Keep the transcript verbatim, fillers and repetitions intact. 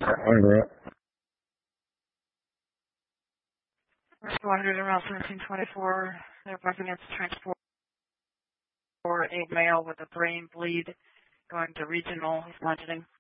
Under it. Responded around seventeen twenty-four. They're back against transport for a male with a brain bleed going to regional. He's bludgeoning.